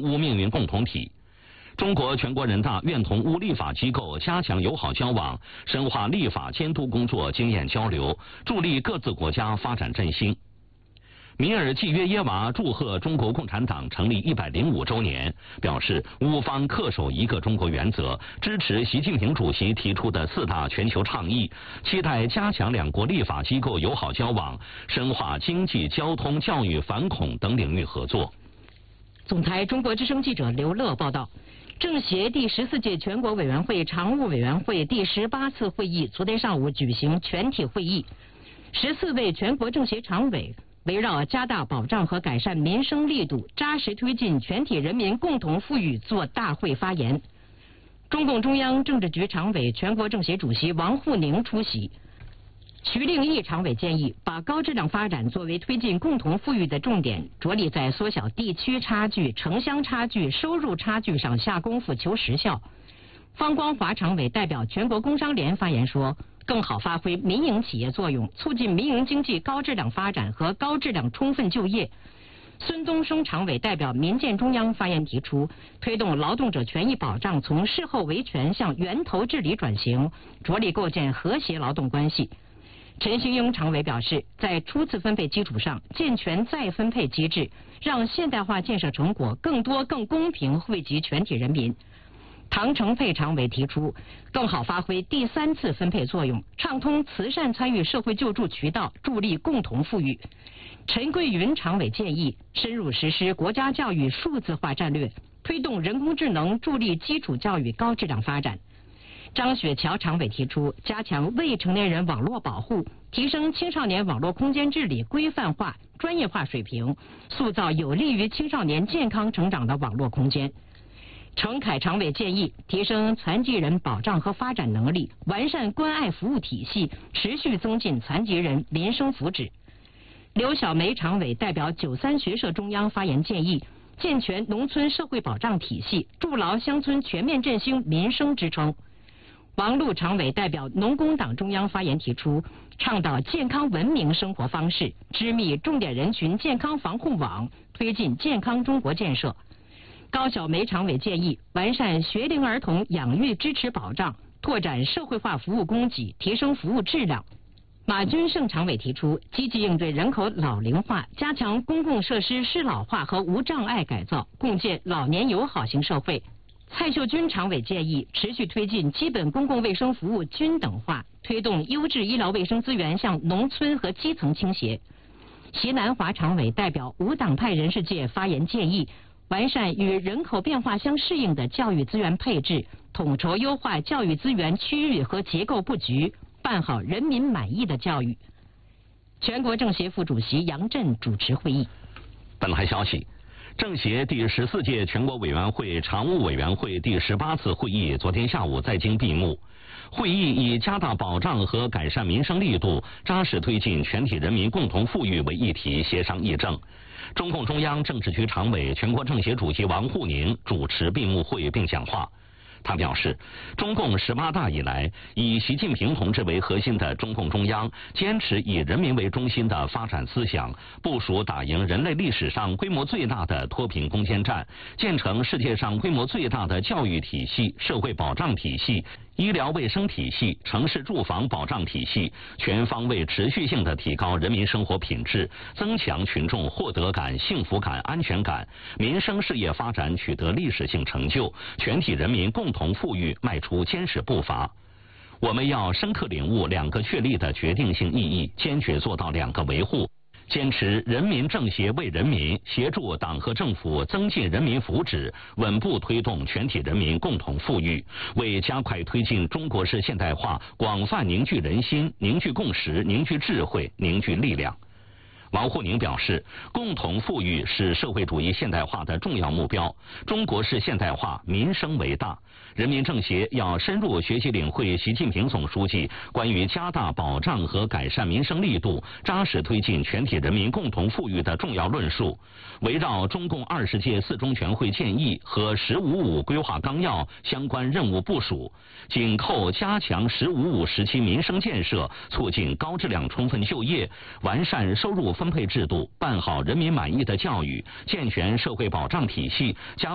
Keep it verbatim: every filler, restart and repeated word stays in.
乌命运共同体。中国全国人大愿同乌立法机构加强友好交往，深化立法监督工作经验交流，助力各自国家发展振兴。米尔济约耶娃祝贺中国共产党成立一百零五周年，表示乌方恪守一个中国原则，支持习近平主席提出的四大全球倡议，期待加强两国立法机构友好交往，深化经济、交通、教育、反恐等领域合作。 总台中国之声记者刘乐报道。政协第十四届全国委员会常务委员会第十八次会议昨天上午举行全体会议，十四位全国政协常委围绕加大保障和改善民生力度，扎实推进全体人民共同富裕做大会发言。中共中央政治局常委、全国政协主席王沪宁出席。徐令义常委建议，把高质量发展作为推进共同富裕的重点，着力在缩小地区差距、城乡差距、收入差距上下功夫求实效。方光华常委代表全国工商联发言说，更好发挥民营企业作用，促进民营经济高质量发展和高质量充分就业。孙东升常委代表民建中央发言提出，推动劳动者权益保障从事后维权向源头治理转型，着力构建和谐劳动关系。陈兴英常委表示，在初次分配基础上健全再分配机制，让现代化建设成果更多更公平惠及全体人民。唐成沛常委提出，更好发挥第三次分配作用，畅通慈善参与社会救助渠道，助力共同富裕。陈桂云常委建议，深入实施国家教育数字化战略，推动人工智能助力基础教育高质量发展。张雪桥常委提出，加强未成年人网络保护，提升青少年网络空间治理规范化、专业化水平，塑造有利于青少年健康成长的网络空间。程凯常委建议，提升残疾人保障和发展能力，完善关爱服务体系，持续增进残疾人民生福祉。刘小梅常委代表九三学社中央发言建议，健全农村社会保障体系，筑牢乡村全面振兴民生支撑。王璐常委代表农工党中央发言提出，倡导健康文明生活方式，织密重点人群健康防护网，推进健康中国建设。高晓梅常委建议，完善学龄儿童养育支持保障，拓展社会化服务供给，提升服务质量。马军胜常委提出，积极应对人口老龄化，加强公共设施适老化和无障碍改造，共建老年友好型社会。蔡秀军常委建议，持续推进基本公共卫生服务均等化，推动优质医疗卫生资源向农村和基层倾斜。席南华常委代表无党派人士界发言建议，完善与人口变化相适应的教育资源配置，统筹优化教育资源区域和结构布局，办好人民满意的教育。全国政协副主席杨震主持会议。 本台消息，政协第十四届全国委员会常务委员会第十八次会议昨天下午在京闭幕。会议以加大保障和改善民生力度，扎实推进全体人民共同富裕为议题协商议政。中共中央政治局常委、全国政协主席王沪宁主持闭幕会并讲话。他表示，中共十八大以来，以习近平同志为核心的中共中央坚持以人民为中心的发展思想，部署打赢人类历史上规模最大的脱贫攻坚战，建成世界上规模最大的教育体系、社会保障体系、医疗卫生体系、城市住房保障体系，全方位持续性地提高人民生活品质，增强群众获得感、幸福感、安全感，民生事业发展取得历史性成就，全体人民共同富裕迈出坚实步伐。我们要深刻领悟两个确立的决定性意义，坚决做到两个维护。坚持人民政协为人民，协助党和政府增进人民福祉，稳步推动全体人民共同富裕，为加快推进中国式现代化广泛凝聚人心、凝聚共识、凝聚智慧、凝聚力量。王沪宁表示，共同富裕是社会主义现代化的重要目标，中国式现代化民生为大。人民政协要深入学习领会习近平总书记关于加大保障和改善民生力度、扎实推进全体人民共同富裕的重要论述，围绕中共二十届四中全会建议和“十五五”规划纲要相关任务部署，紧扣加强“十五五”时期民生建设，促进高质量充分就业，完善收入分配制度，办好人民满意的教育，健全社会保障体系，加